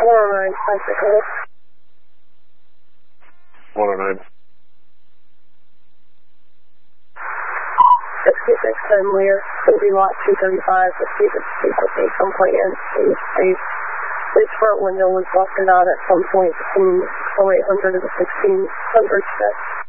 bicycle. 109. Let's get next time, Lear. It'll be lot 235. Let's see if it's at some point in space. This front window was busted out at some point between 0800 and 1600 steps.